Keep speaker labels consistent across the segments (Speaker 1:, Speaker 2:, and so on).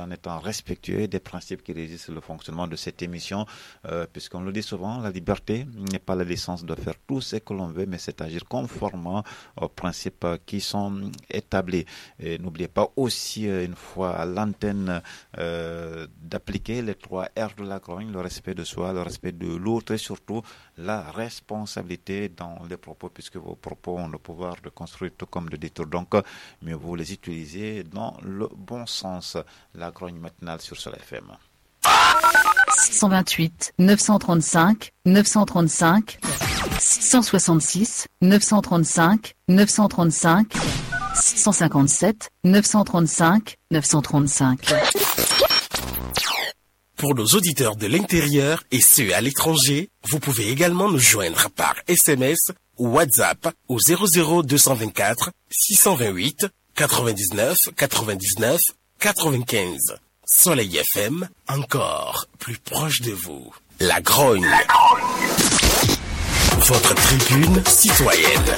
Speaker 1: en étant respectueux des principes qui régissent le fonctionnement de cette émission, puisqu'on le dit souvent, la liberté n'est pas la licence de faire tout ce que l'on veut, mais c'est agir conformément aux principes qui sont établis. Et n'oubliez pas aussi, une fois à l'antenne, d'appliquer les 3 R de la grogne, le respect de soi, le respect de l'autre et surtout la responsabilité dans les propos, puisque vos propos ont le pouvoir de construire tout comme de détruire. Donc, mieux vous les utilisez dans le bon sens. La grogne matinale sur Sol FM.
Speaker 2: 628 935 935 666 935 935 657 935 935.
Speaker 3: Pour nos auditeurs de l'intérieur et ceux à l'étranger, vous pouvez également nous joindre par SMS ou WhatsApp au 00224 628 99 99 95. Soleil FM, encore plus proche de vous. La grogne. Votre tribune citoyenne.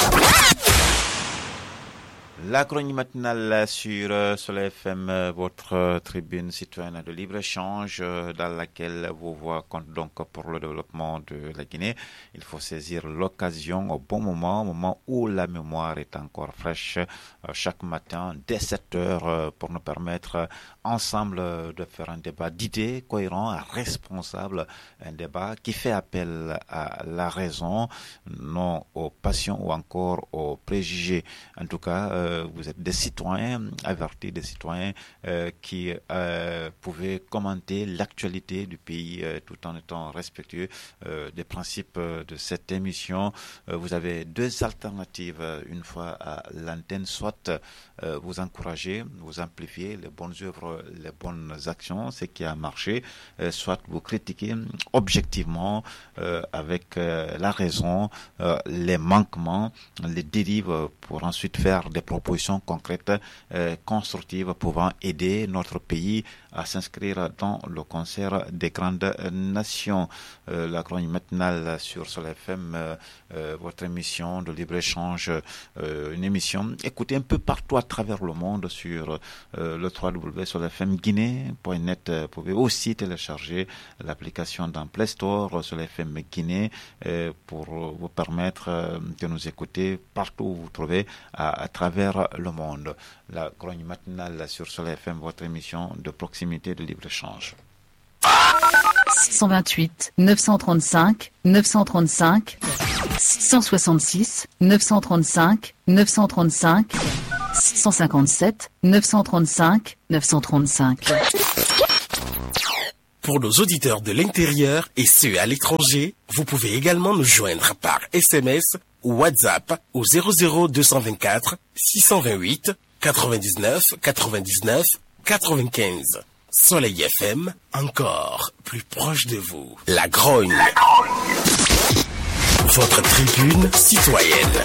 Speaker 1: La chronique matinale sur Soleil FM, votre tribune citoyenne de libre-échange dans laquelle vos voix comptent donc pour le développement de la Guinée. Il faut saisir l'occasion au bon moment, au moment où la mémoire est encore fraîche, chaque matin dès 7 heures pour nous permettre ensemble de faire un débat d'idées cohérent, responsable, un débat qui fait appel à la raison, non aux passions ou encore aux préjugés. En tout cas, vous êtes des citoyens avertis, des citoyens qui pouvaient commenter l'actualité du pays tout en étant respectueux des principes de cette émission. Vous avez 2 alternatives une fois à l'antenne, soit vous encouragez, vous amplifiez les bonnes œuvres, les bonnes actions, ce qui a marché, soit vous critiquez objectivement avec la raison, les manquements, les dérives pour ensuite faire des propositions concrètes, constructives pouvant aider notre pays à s'inscrire dans le concert des grandes nations. La chronique matinale sur Sol FM, votre émission de libre-échange, une émission écoutée un peu partout à travers le monde sur le www.solfmguinée.net. Vous pouvez aussi télécharger l'application dans Play Store Sol FM Guinée pour vous permettre de nous écouter partout où vous trouvez à travers le monde. La chronique matinale sur Sol FM, votre émission de proximité de libre-échange.
Speaker 2: 628 935 935 666 935 935 657 935 935.
Speaker 3: Pour nos auditeurs de l'intérieur et ceux à l'étranger, vous pouvez également nous joindre par SMS ou WhatsApp au 00224 628 99 99 95. Soleil FM, encore plus proche de vous. La grogne. Votre tribune citoyenne.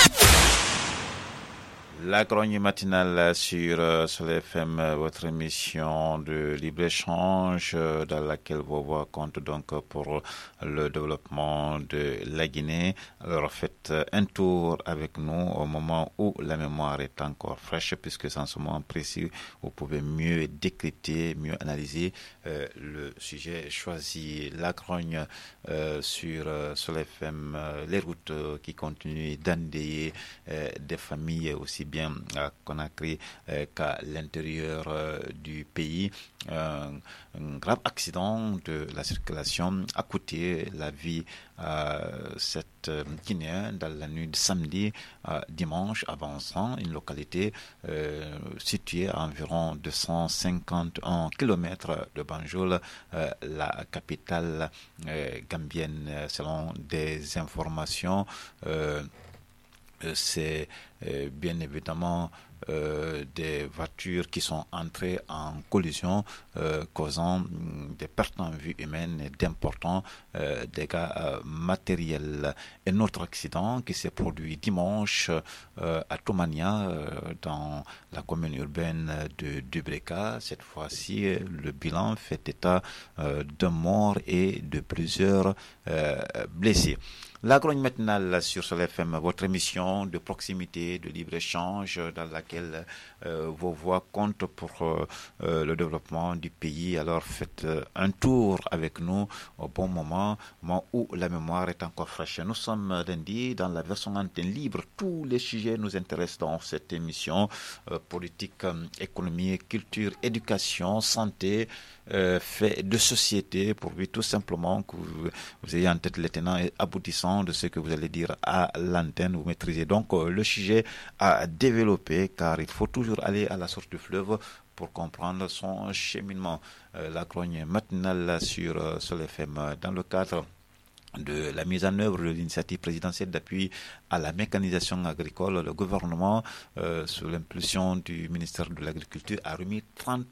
Speaker 1: La grogne matinale sur Soleil FM, votre émission de libre-échange dans laquelle vos voix comptent donc pour le développement de la Guinée. Alors faites un tour avec nous au moment où la mémoire est encore fraîche, puisque c'est en ce moment précis vous pouvez mieux décrypter, mieux analyser le sujet choisi. La grogne sur Soleil FM, les routes qui continuent d'endeuiller des familles aussi bien à Conakry qu'à l'intérieur du pays. Un grave accident de la circulation a coûté la vie à cet Guinéen dans la nuit de samedi à dimanche avançant, une localité située à environ 251 km de Banjul, la capitale gambienne. Selon des informations, c'est bien évidemment des voitures qui sont entrées en collision, causant des pertes en vie humaine et d'importants dégâts matériels. Un autre accident qui s'est produit dimanche à Tomania, dans la commune urbaine de Dubreka. Cette fois-ci, le bilan fait état d'un mort et de plusieurs blessés. La grogne matinale sur Soleil FM, votre émission de proximité, de libre-échange dans laquelle vos voix comptent pour le développement du pays. Alors faites un tour avec nous au bon moment où la mémoire est encore fraîche. Nous sommes lundi dans la version antenne libre. Tous les sujets nous intéressent dans cette émission. Politique, économie, culture, éducation, santé, faits de société, pourvu tout simplement que vous ayez en tête les tenants et aboutissants de ce que vous allez dire à l'antenne. Vous maîtrisez donc le sujet à développer, car il faut toujours aller à la source du fleuve pour comprendre son cheminement. La grogne matinale sur Soleil FM dans le cadre de la mise en œuvre de l'initiative présidentielle d'appui à la mécanisation agricole, le gouvernement, sous l'impulsion du ministère de l'Agriculture, a remis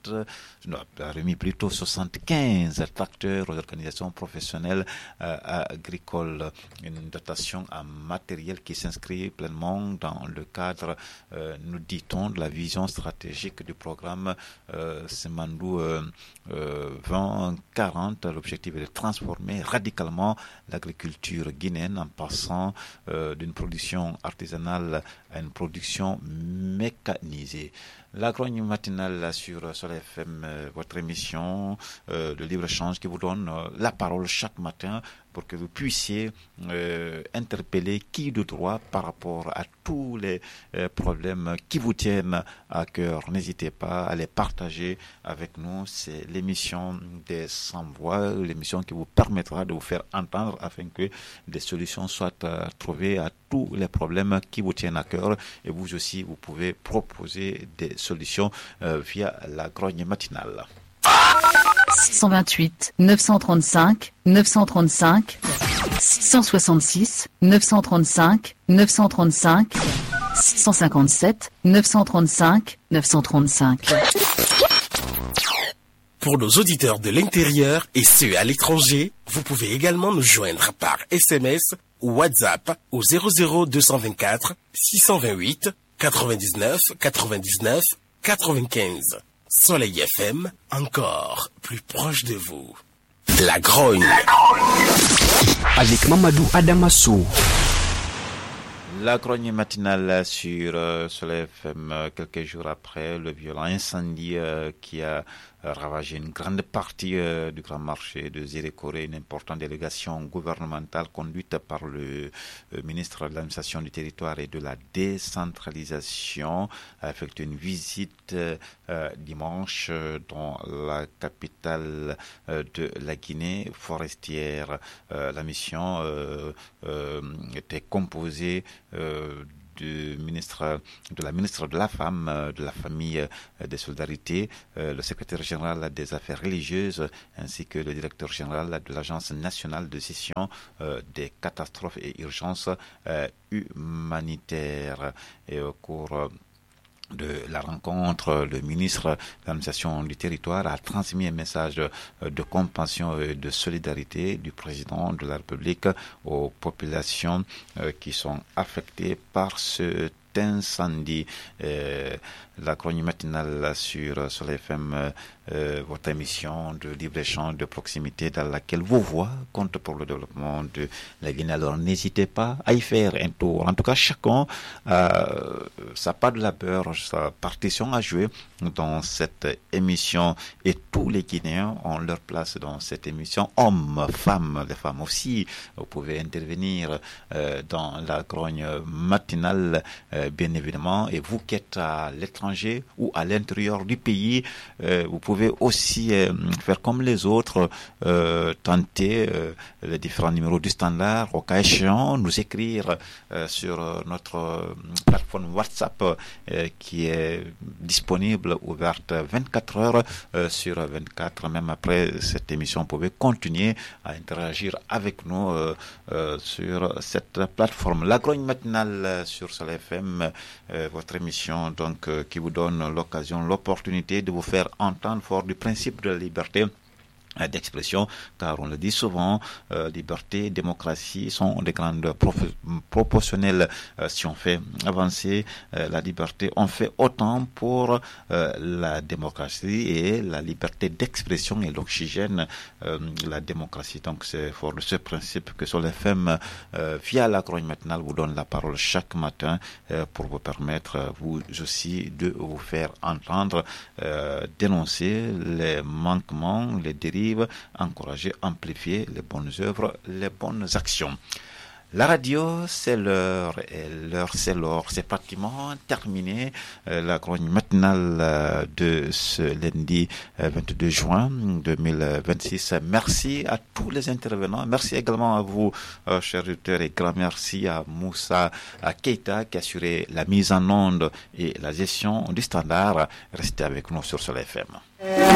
Speaker 1: 75 tracteurs aux organisations professionnelles agricoles. Une dotation en matériel qui s'inscrit pleinement dans le cadre, nous dit-on, de la vision stratégique du programme Semandou 2040. L'objectif est de transformer radicalement l'agriculture guinéenne en passant d'une production artisanale à une production mécanisée. La grogne matinale sur Soleil FM, votre émission de libre-échange qui vous donne la parole chaque matin pour que vous puissiez interpeller qui de droit par rapport à tous les problèmes qui vous tiennent à cœur. N'hésitez pas à les partager avec nous. C'est l'émission des sans-voix, l'émission qui vous permettra de vous faire entendre afin que des solutions soient trouvées à tous les problèmes qui vous tiennent à cœur. Et vous aussi, vous pouvez proposer des solutions via la grogne matinale.
Speaker 2: 628 935 935 666 935 935 657 935 935.
Speaker 3: Pour nos auditeurs de l'intérieur et ceux à l'étranger, vous pouvez également nous joindre par SMS ou WhatsApp au 00224 628 99 99 95. Soleil FM, encore plus proche de vous. La grogne.
Speaker 4: Avec Mamadou Adamassou.
Speaker 1: La grogne matinale sur Soleil FM, quelques jours après le violent incendie qui a ravagé une grande partie du grand marché de Zérékoré, une importante délégation gouvernementale conduite par le ministre de l'administration du territoire et de la décentralisation a effectué une visite dimanche dans la capitale de la Guinée forestière. La mission était composée de la ministre de la Femme, de la Famille, des Solidarités, le secrétaire général des Affaires religieuses, ainsi que le directeur général de l'Agence nationale de gestion des catastrophes et urgences humanitaires. Et au cours de la rencontre, le ministre de l'administration du territoire a transmis un message de compassion et de solidarité du président de la République aux populations qui sont affectées par ce incendie. La grogne matinale sur Soleil FM, votre émission de libre-échange de proximité dans laquelle vos voix comptent pour le développement de la Guinée. Alors n'hésitez pas à y faire un tour. En tout cas, chacun sa part de labeur, sa partition à jouer dans cette émission, et tous les Guinéens ont leur place dans cette émission. Hommes, femmes, les femmes aussi, vous pouvez intervenir dans la grogne matinale, bien évidemment. Et vous qui êtes à l'étranger ou à l'intérieur du pays, vous pouvez aussi faire comme les autres, tenter les différents numéros du standard, au cas échéant, nous écrire sur notre plateforme WhatsApp qui est disponible, ouverte 24 heures sur 24. Même après cette émission, vous pouvez continuer à interagir avec nous sur cette plateforme. La grogne matinale sur Soleil FM, votre émission donc qui vous donne l'occasion, l'opportunité de vous faire entendre fort du principe de la liberté d'expression, car on le dit souvent, liberté, démocratie sont des grandes proportionnelles. Si on fait avancer la liberté, on fait autant pour la démocratie, et la liberté d'expression est l'oxygène la démocratie. Donc c'est fort de ce principe que Sol FM, via la Grogne Matinale, vous donne la parole chaque matin pour vous permettre, vous aussi, de vous faire entendre, dénoncer les manquements, les dérives, encourager, amplifier les bonnes œuvres, les bonnes actions. La radio, c'est l'heure, et l'heure, c'est l'or. C'est pratiquement terminé. La Grogne Matinale de ce lundi 22 juin 2026. Merci à tous les intervenants. Merci également à vous, chers auditeurs, et grand merci à Moussa Keita qui a assuré la mise en onde et la gestion du standard. Restez avec nous sur Sol FM.